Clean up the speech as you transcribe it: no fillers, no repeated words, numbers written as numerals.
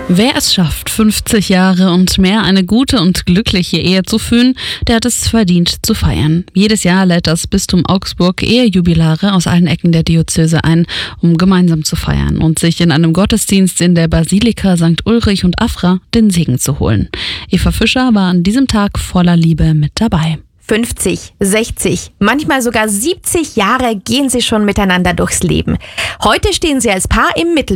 Wer es schafft, 50 Jahre und mehr eine gute und glückliche Ehe zu führen, der hat es verdient zu feiern. Jedes Jahr lädt das Bistum Augsburg Ehejubilare aus allen Ecken der Diözese ein, um gemeinsam zu feiern und sich in einem Gottesdienst in der Basilika St. Ulrich und Afra den Segen zu holen. Eva Fischer war an diesem Tag voller Liebe mit dabei. 50, 60, manchmal sogar 70 Jahre gehen sie schon miteinander durchs Leben. Heute stehen sie als Paar im Mittelpunkt.